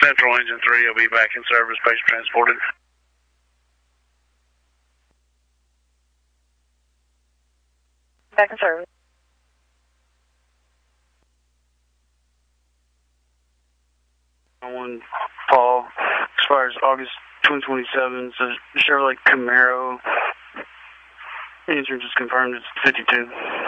Central Engine 3 will be back in service, patient transported. Back in service. One Paul, as far as August 2027, so Chevrolet Camaro. Insurance is confirmed, it's 52.